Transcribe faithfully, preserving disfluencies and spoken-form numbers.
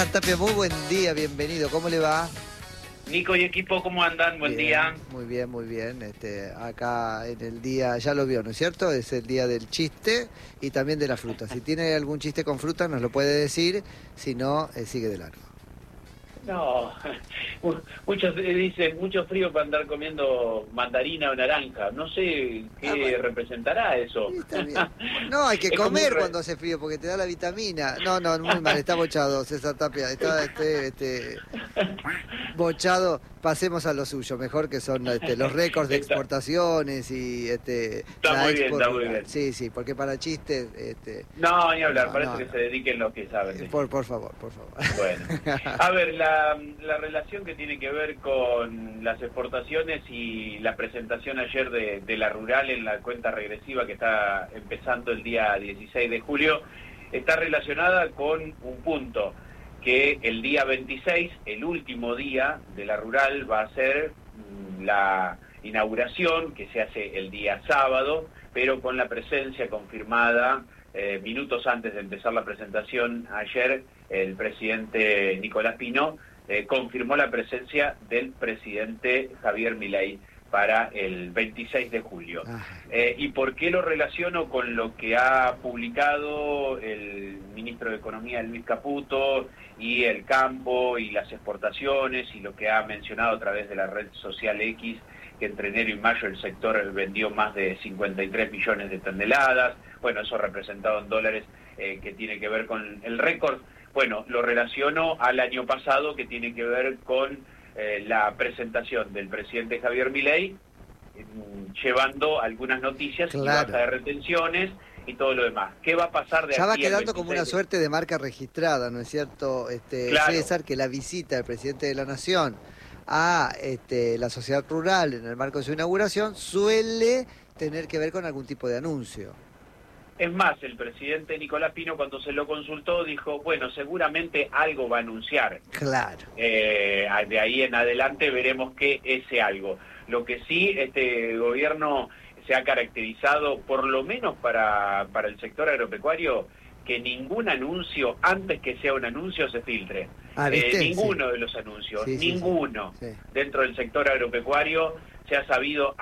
Tapia, muy buen día, bienvenido, ¿cómo le va? Nico y equipo, ¿cómo andan? Buen Bien, día. muy bien, muy bien. Este, acá en el día, ya lo vio, ¿no es cierto? Es el día del chiste y también de la fruta. Si tiene algún chiste con fruta, nos lo puede decir, si no, eh, sigue de largo. No, muchos dicen, mucho frío para andar comiendo mandarina o naranja. No sé qué Ah, bueno. representará eso. Sí, está bien. No, hay que Es como un comer re- cuando hace frío porque te da la vitamina. No, no, muy mal, está bochado, César Tapia. Está este, este, bochado. Pasemos a lo suyo, mejor que son este, los récords de Está, exportaciones y este, está la muy bien, expo está muy rural. bien. Sí, sí, porque para chistes, este, No, ni hablar, no, parece no, que no. se dediquen los que saben. Eh, de Por, esto. por favor, por favor. Bueno, a ver, la, la relación que tiene que ver con las exportaciones y la presentación ayer de, de la rural en la cuenta regresiva que está empezando el día dieciséis de julio, está relacionada con un punto, que el día veintiséis, el último día de la rural, va a ser mm, la inauguración, que se hace el día sábado, pero con la presencia confirmada eh, minutos antes de empezar la presentación ayer. El presidente Nicolás Pino eh, confirmó la presencia del presidente Javier Milei para el veintiséis de julio. Eh, ¿Y por qué lo relaciono con lo que ha publicado el ministro de Economía, Luis Caputo, y el campo y las exportaciones, y lo que ha mencionado a través de la red social X, que entre enero y mayo el sector vendió más de cincuenta y tres millones de toneladas? Bueno, eso representado en dólares, eh, que tiene que ver con el récord. Bueno, lo relaciono al año pasado, que tiene que ver con eh, la presentación del presidente Javier Milei, eh, llevando algunas noticias, Claro. y baja de retenciones y todo lo demás. ¿Qué va a pasar de Ya va aquí al quedando como una veintiséis de... suerte de marca registrada, ¿no es cierto, este, Claro. César, que la visita del presidente de la Nación a este, la sociedad rural en el marco de su inauguración suele tener que ver con algún tipo de anuncio? Es más, el presidente Nicolás Pino, cuando se lo consultó, dijo, bueno, seguramente algo va a anunciar. Claro. Eh, de ahí en adelante veremos qué es ese algo. Lo que sí, este gobierno se ha caracterizado, por lo menos para, para el sector agropecuario, que ningún anuncio, antes que sea un anuncio, se filtre. Ah, ¿viste? Eh, ninguno Sí. de los anuncios, Sí, sí, ninguno sí. Sí. dentro del sector agropecuario se ha sabido